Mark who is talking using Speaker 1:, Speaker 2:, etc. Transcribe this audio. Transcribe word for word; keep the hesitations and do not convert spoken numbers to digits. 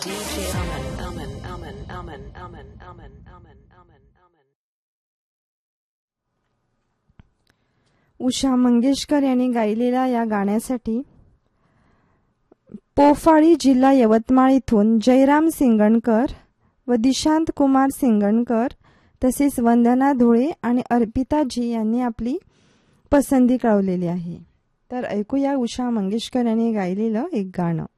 Speaker 1: उषा मंगेशकर यांनी गायलेल्या या गाण्यासाठी पोफाळी जिल्हा यवतमाळ इथून जयराम सिंगणकर व दिशांत कुमार सिंगणकर तसेच वंदना धुळे आणि अर्पिता जी यांनी आपली पसंती कळवलेली आहे. तर ऐकूया उषा मंगेशकर यांनी गायलेलं एक गाणं.